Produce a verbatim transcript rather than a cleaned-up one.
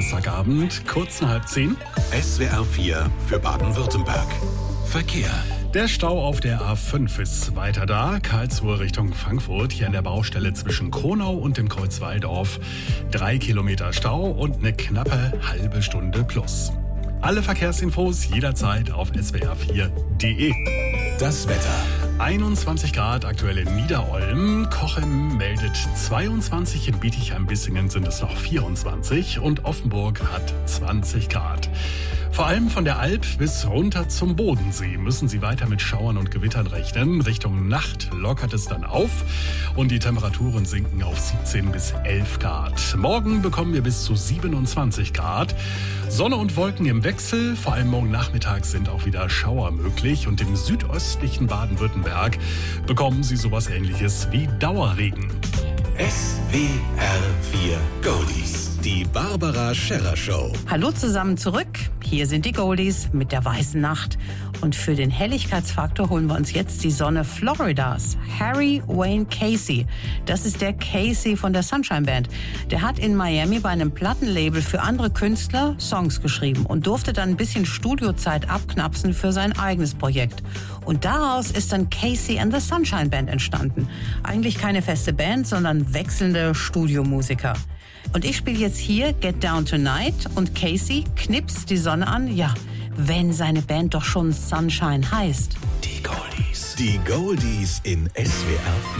Donnerstagabend, kurz nach halb zehn. S W R vier für Baden-Württemberg. Verkehr. Der Stau auf der A fünf ist weiter da. Karlsruhe Richtung Frankfurt, hier an der Baustelle zwischen Kronau und dem Kreuz Walldorf. Drei Kilometer Stau und eine knappe halbe Stunde plus. Alle Verkehrsinfos jederzeit auf S W R vier punkt de. Das Wetter. einundzwanzig Grad aktuell in Niederolm. Cochem meldet zweiundzwanzig, in Bietigheim-Bissingen sind es noch vierundzwanzig und Offenburg hat zwanzig Grad. Vor allem von der Alp bis runter zum Bodensee müssen Sie weiter mit Schauern und Gewittern rechnen. Richtung Nacht lockert es dann auf und die Temperaturen sinken auf siebzehn bis elf Grad. Morgen bekommen wir bis zu siebenundzwanzig Grad. Sonne und Wolken im Wechsel. Vor allem morgen Nachmittag sind auch wieder Schauer möglich. Und im südöstlichen Baden-Württemberg bekommen Sie sowas Ähnliches wie Dauerregen. S W R vier Goldies. Die Barbara Scherrer Show. Hallo zusammen zurück. Hier sind die Goldies mit der weißen Nacht. Und für den Helligkeitsfaktor holen wir uns jetzt die Sonne Floridas. Harry Wayne Casey. Das ist der Casey von der Sunshine Band. Der hat in Miami bei einem Plattenlabel für andere Künstler Songs geschrieben und durfte dann ein bisschen Studiozeit abknapsen für sein eigenes Projekt. Und daraus ist dann Casey and the Sunshine Band entstanden. Eigentlich keine feste Band, sondern wechselnde Studiomusiker. Und ich spiele jetzt hier Get Down Tonight und Casey knipst die Sonne an. Ja, wenn seine Band doch schon Sunshine heißt. Die Goldies. Die Goldies in S W R vier.